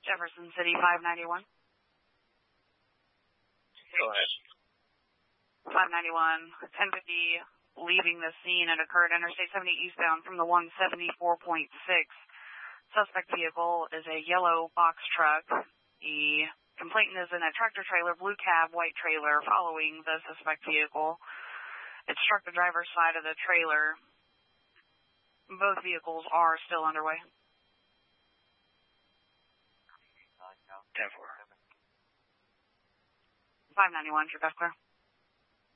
Jefferson City 591. Go ahead. 591, 1050, leaving the scene. It occurred Interstate 70 eastbound from the 174.6. Suspect vehicle is a yellow box truck. The complainant is in a tractor trailer, blue cab, white trailer, following the suspect vehicle. It struck the driver's side of the trailer. Both vehicles are still underway. 10-4. 591, your best clear.